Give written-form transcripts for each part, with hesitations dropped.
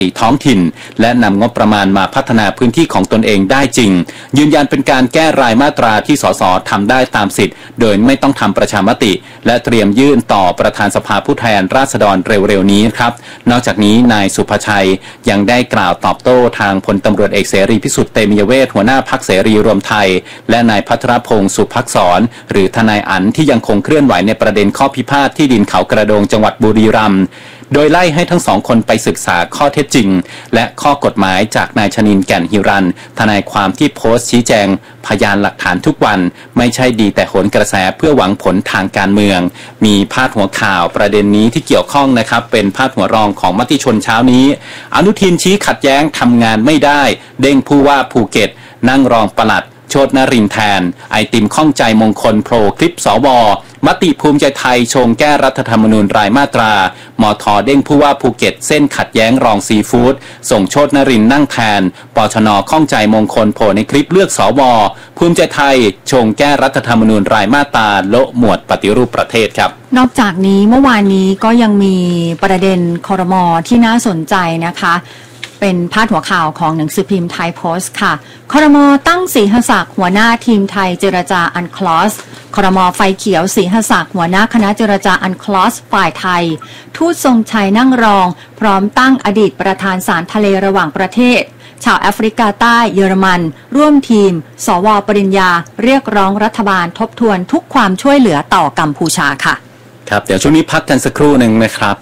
ท้องถิ่นและนำงบประมาณมาพัฒนาพื้นที่ของตนเองได้จริงยืนยันเป็นการแก้รายมาตราที่สสทำได้ตามสิทธิ์โดยไม่ต้องทำประชามติและเตรียมยื่นต่อประธานสภาผู้แทนราษฎรเร็วๆนี้ครับนอกจากนี้นายสุภชัยยังได้กล่าวตอบโต้ทางพลตำรวจเอกเสรีพิสุทธิ์เตมียเวทหัวหน้าพรรคเสรีรวมไทยและนายภัทรพงศ์สุภักษรหรือทนายอั๋นที่ยังคงเคลื่อนไหวในประเด็นข้อพิพาทที่ดินเขากระโดงจังหวัดบุรีรัมย์โดยไล่ให้ทั้งสองคนไปศึกษาข้อเท็จจริงและข้อกฎหมายจากนายชนินทร์แก่นหิรันทนายความที่โพสต์ชี้แจงพยานหลักฐานทุกวันไม่ใช่ดีแต่โหนกระแสเพื่อหวังผลทางการเมืองมีพาดหัวข่าวประเด็นนี้ที่เกี่ยวข้องนะครับเป็นพาดหัวรองของมติชนเช้านี้อนุทินชี้ขัดแย้งทำงานไม่ได้เด้งผู้ว่าภูเก็ตนั่งรองปลัดโชตินรินทร์แทนไอติมข้องใจมงคลโผล่คลิปสวมติภูมิใจไทยชงแก้รัฐธรรมนูญรายมาตรามท.เด้งผู้ว่าภูเก็ตเส้นขัดแย้งรองซีฟู้ดส่งโชตินรินทร์นั่งแทนปชน.ข้องใจมงคลโผล่ในคลิปเลือกสวภูมิใจไทยชงแก้รัฐธรรมนูญรายมาตราโละหมวดปฏิรูปประเทศครับนอกจากนี้เมื่อวานนี้ก็ยังมีประเด็นครม.ที่น่าสนใจนะคะเป็นพาดหัวข่าวของหนังสือพิมพ์ไทยโพสต์ค่ะครม.ตั้งศรีหศักดิ์หัวหน้าทีมไทยเจรจาอันคลอสครม.ไฟเขียวศรีหศักดิ์หัวหน้าคณะเจรจาอันคลอสฝ่ายไทยทูตทรงชัยนั่งรองพร้อมตั้งอดีตประธานศาลทะเลระหว่างประเทศชาวแอฟริกาใต้เยอรมันร่วมทีมสว.ปริญญาเรียกร้องรัฐบาลทบทวนทุกความช่วยเหลือต่อกัมพูชาค่ะครับเดี๋ยวช่วงนี้พักกันสักครู่หนึ่งนะครับ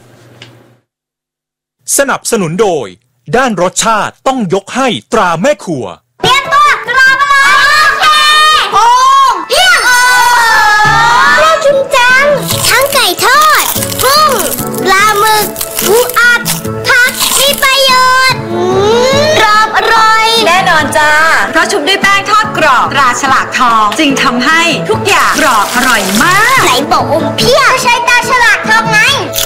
สนับสนุนโดยด้านรสชาติต้องยกให้ตราแม่ครัวเตรียมตัวตราไปเลยโอเคโอ่งเพียงน่ากินจังทั้งไก่ทอดกุ้งปลาหมึกปูอัดผักมีประโยชน์กรอบอร่อยแน่นอนจ้าเพราะชุบด้วยแป้งทอดกรอบตราฉลากทองจึงทำให้ทุกอย่างกรอบอร่อยมากไหนบอกอมเพียงใช้ตราฉลากทองไง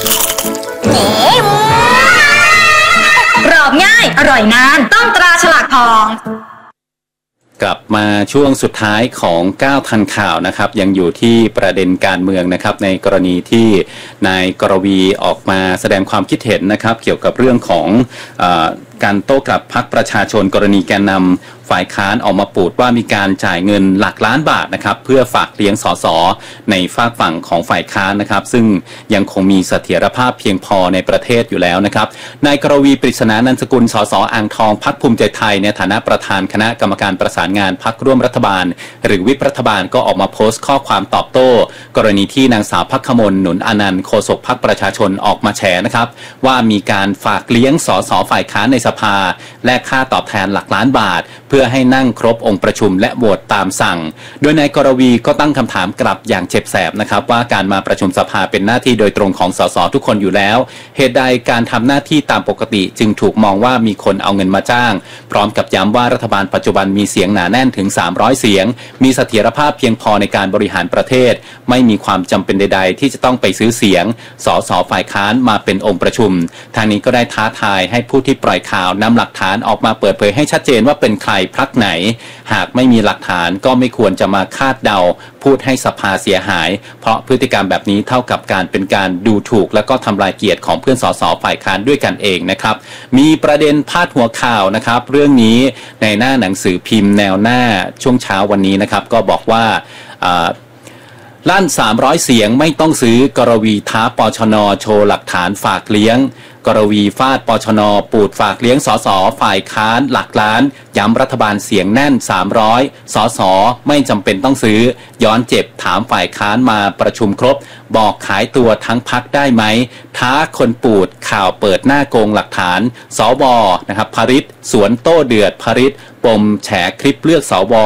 กรอบง่ายอร่อยนานต้องตราฉลากทองกลับมาช่วงสุดท้ายของ9ทันข่าวนะครับยังอยู่ที่ประเด็นการเมืองนะครับในกรณีที่นายกรวีออกมาแสดงความคิดเห็นนะครับเกี่ยวกับเรื่องของการโต้กลับพรรคประชาชนกรณีแกนนำฝ่ายค้านออกมาปูดว่ามีการจ่ายเงินหลักล้านบาทนะครับเพื่อฝากเลี้ยงสสในฝากฝั่งของฝ่ายค้านนะครับซึ่งยังคงมีเสถียรภาพเพียงพอในประเทศอยู่แล้วนะครับนายกรวีปริศนานันสกุลสสอ่างทองพรรคภูมิใจไทยในฐานะประธานคณะกรรมการประสานงานพรรคร่วมรัฐบาลหรือวิปรัฐบาลก็ออกมาโพสต์ข้อความตอบโต้กรณีที่นางสาวภัคมลหนุนอนันต์โฆษกพรรคประชาชนออกมาแฉนะครับว่ามีการฝากเลี้ยงสสฝ่ายค้านในสภาแลกค่าตอบแทนหลักล้านบาทเพื่อให้นั่งครบองค์ประชุมและโหวตตามสั่งโดยนายกรวีก็ตั้งคำถามกลับอย่างเจ็บแสบนะครับว่าการมาประชุมสภาเป็นหน้าที่โดยตรงของสสทุกคนอยู่แล้วเหตุใดการทำหน้าที่ตามปกติจึงถูกมองว่ามีคนเอาเงินมาจ้างพร้อมกับย้ำว่ารัฐบาลปัจจุบันมีเสียงหนาแน่นถึง300เสียงมีเสถียรภาพเพียงพอในการบริหารประเทศไม่มีความจำเป็นใดๆที่จะต้องไปซื้อเสียงสสฝ่ายค้านมาเป็นองค์ประชุมทางนี้ก็ได้ท้าทายให้ผู้ที่ปล่อยข่าวนำหลักฐานออกมาเปิดเผยให้ชัดเจนว่าเป็นใครพรรคไหนหากไม่มีหลักฐานก็ไม่ควรจะมาคาดเดาพูดให้สภาเสียหายเพราะพฤติกรรมแบบนี้เท่ากับการเป็นการดูถูกและก็ทำลายเกียรติของเพื่อนสสฝ่ายค้านด้วยกันเองนะครับมีประเด็นพาดหัวข่าวนะครับเรื่องนี้ในหน้าหนังสือพิมพ์แนวหน้าช่วงเช้าวันนี้นะครับก็บอกว่าลั่น300เสียงไม่ต้องซื้อกรวีท้าปชน.โชว์หลักฐานฝากเลี้ยงกรวีฟาดปชน.ปูดฝากเลี้ยงสสฝ่ายค้านหลักล้านย้ำรัฐบาลเสียงแน่น300สสไม่จำเป็นต้องซื้อย้อนเจ็บถามฝ่ายค้านมาประชุมครบบอกขายตัวทั้งพรรคได้ไหมท้าคนปูดข่าวเปิดหน้าโกงหลักฐานสวนะครับภริษสวนโต้เดือดภริษปมแฉคลิปเลือกสว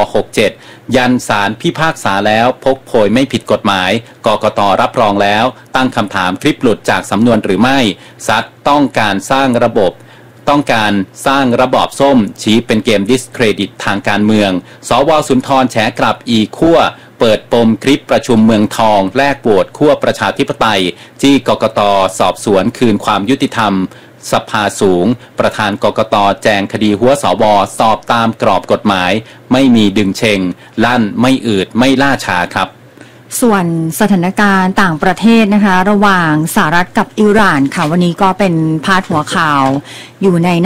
67ยันศาลพิพากษาแล้วพกโพยไม่ผิดกฎหมายกกต.รับรองแล้วตั้งคำถามคลิปหลุดจากสำนวนหรือไม่ซัดต้องการสร้างระบบส้มชี้เป็นเกมดิสเครดิตทางการเมืองสว.สุนทรแฉกลับอีขั้วเปิดปมคลิปประชุมเมืองทองแลกโหวตขั้วประชาธิปไตยจี้กกต.สอบสวนคืนความยุติธรรมสภาสูงประธานกกต.แจงคดีหัวสว.สอบตามกรอบกฎหมายไม่มีดึงเชงลั่นไม่อืดไม่ล่าช้าครับส่วนสถานการณ์ต่างประเทศนะคะระหว่างสหรัฐกับอิหร่านค่ะวันนี้ก็เป็นพาดหัวข่าวอยู่ใน